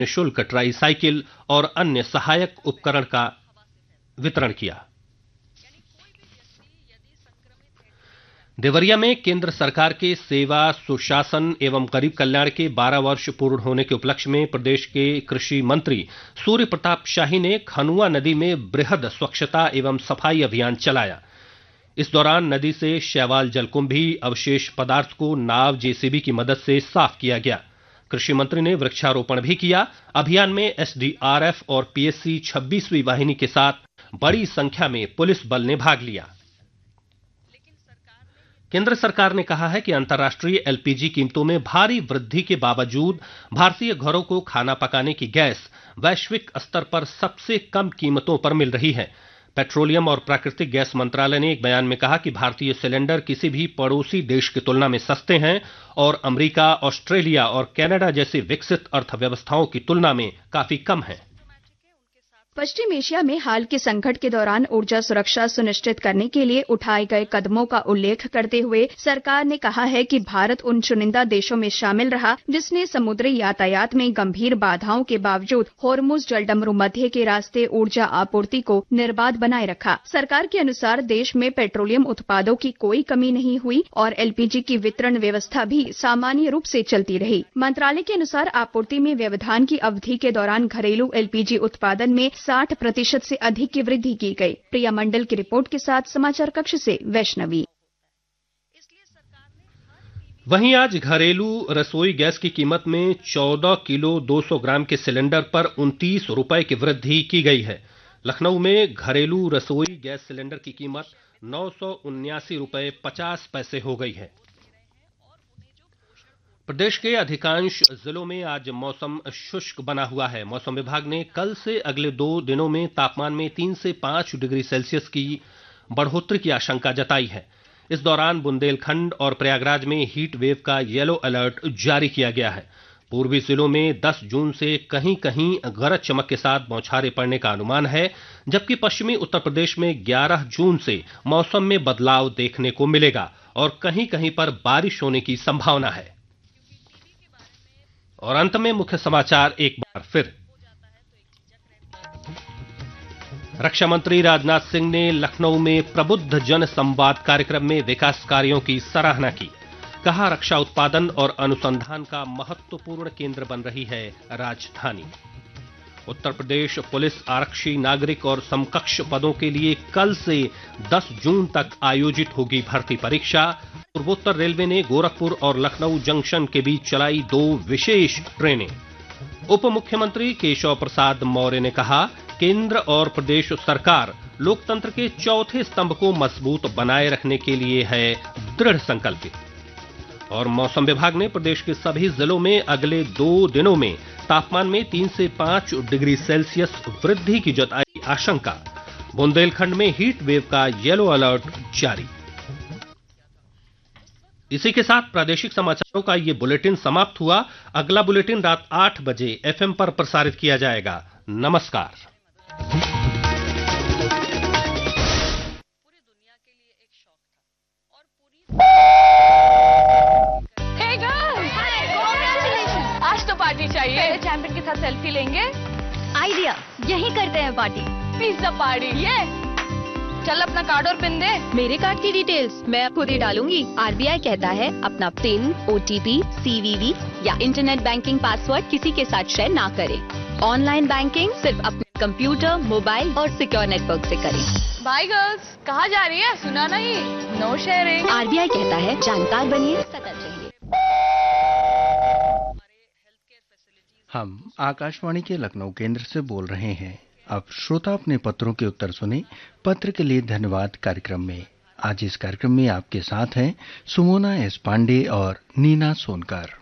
निःशुल्क try cycle और अन्य सहायक उपकरण का वितरण किया। देवरिया में केंद्र सरकार के सेवा, सुशासन एवं गरीब कल्याण के 12 वर्ष पूर्ण होने के उपलक्ष्य में प्रदेश के कृषि मंत्री सूर्य प्रताप शाही ने खनुआ नदी में बृहद स्वच्छता एवं सफाई अभियान चलाया। इस दौरान नदी से शैवाल जलकुंभी अवशेष पदार्थ को नाव जेसीबी की मदद से साफ किया गया। कृषि मंत्री ने वृक्षारोपण भी किया। अभियान में एसडीआरएफ और पीएससी 26वीं वाहिनी के साथ बड़ी संख्या में पुलिस बल ने भाग लिया। केंद्र सरकार ने कहा है कि अंतर्राष्ट्रीय एलपीजी कीमतों में भारी वृद्धि के बावजूद भारतीय घरों को खाना पकाने की गैस वैश्विक स्तर पर सबसे कम कीमतों पर मिल रही है। पेट्रोलियम और प्राकृतिक गैस मंत्रालय ने एक बयान में कहा कि भारतीय सिलेंडर किसी भी पड़ोसी देश की तुलना में सस्ते हैं और अमेरिका, ऑस्ट्रेलिया और कनाडा जैसी विकसित अर्थव्यवस्थाओं की तुलना में काफी कम हैं। पश्चिम एशिया में हाल के संकट के दौरान ऊर्जा सुरक्षा सुनिश्चित करने के लिए उठाए गए कदमों का उल्लेख करते हुए सरकार ने कहा है कि भारत उन चुनिंदा देशों में शामिल रहा जिसने समुद्री यातायात में गंभीर बाधाओं के बावजूद होर्मुज जलडमरू मध्य के रास्ते ऊर्जा आपूर्ति को निर्बाध बनाए रखा। सरकार के अनुसार देश में पेट्रोलियम उत्पादों की कोई कमी नहीं हुई और एलपीजी की वितरण व्यवस्था भी सामान्य रूप से चलती रही। मंत्रालय के अनुसार आपूर्ति में व्यवधान की अवधि के दौरान घरेलू एलपीजी उत्पादन में 60% से अधिक की वृद्धि की गई। प्रिया मंडल की रिपोर्ट के साथ समाचार कक्ष से वैष्णवी। वहीं आज घरेलू रसोई गैस की कीमत में 14 किलो 200 ग्राम के सिलेंडर पर 29 रुपए की वृद्धि की गई है। लखनऊ में घरेलू रसोई गैस सिलेंडर की कीमत 979 रुपए 50 पैसे हो गई है। प्रदेश के अधिकांश जिलों में आज मौसम शुष्क बना हुआ है। मौसम विभाग ने कल से अगले 2 दिनों में तापमान में 3 से 5 डिग्री सेल्सियस की बढ़ोतरी की आशंका जताई है। इस दौरान बुंदेलखंड और प्रयागराज में हीट वेव का येलो अलर्ट जारी किया गया है। पूर्वी जिलों में 10 जून से कहीं कहीं गरज चमक के साथ बौछारें पड़ने का अनुमान है, जबकि पश्चिमी उत्तर प्रदेश में 11 जून से मौसम में बदलाव देखने को मिलेगा और कहीं कहीं पर बारिश होने की संभावना है। और अंत में मुख्य समाचार एक बार फिर। रक्षा मंत्री राजनाथ सिंह ने लखनऊ में प्रबुद्ध जन संवाद कार्यक्रम में विकास कार्यों की सराहना की। कहा, रक्षा उत्पादन और अनुसंधान का महत्वपूर्ण केंद्र बन रही है राजधानी। उत्तर प्रदेश पुलिस आरक्षी नागरिक और समकक्ष पदों के लिए कल से 10 जून तक आयोजित होगी भर्ती परीक्षा। पूर्वोत्तर रेलवे ने गोरखपुर और लखनऊ जंक्शन के बीच चलाई 2 विशेष ट्रेनें। उप मुख्यमंत्री केशव प्रसाद मौर्य ने कहा, केंद्र और प्रदेश सरकार लोकतंत्र के चौथे स्तंभ को मजबूत बनाए रखने के लिए है दृढ़ संकल्पित। और मौसम विभाग ने प्रदेश के सभी जिलों में अगले 2 दिनों में तापमान में 3 से 5 डिग्री सेल्सियस वृद्धि की जताई आशंका। बुंदेलखंड में हीट वेव का येलो अलर्ट जारी। इसी के साथ प्रादेशिक समाचारों का ये बुलेटिन समाप्त हुआ। अगला बुलेटिन रात 8 बजे एफएम पर प्रसारित किया जाएगा। नमस्कार। आज तो पार्टी चाहिए। चैंपियन के साथ सेल्फी लेंगे। आइडिया, यही करते हैं पार्टी। Pizza party. ये चल अपना कार्ड और पिन दे। मेरे कार्ड की डिटेल्स मैं खुद ही डालूंगी। आरबीआई कहता है अपना पिन, ओटीपी, सीवीवी या इंटरनेट बैंकिंग पासवर्ड किसी के साथ शेयर ना करें। ऑनलाइन बैंकिंग सिर्फ अपने कंप्यूटर, मोबाइल और सिक्योर नेटवर्क से करें। बाय गर्ल्स, कहाँ जा रही है? सुना नहीं, नो शेयरिंग। आरबीआई कहता है जानकार बनिए, सतर्क रहिए। हम आकाशवाणी के लखनऊ केंद्र से बोल रहे हैं। अब श्रोता अपने पत्रों के उत्तर सुने। पत्र के लिए धन्यवाद कार्यक्रम में आज इस कार्यक्रम में आपके साथ हैं सुमोना एस पांडे और नीना सोनकर।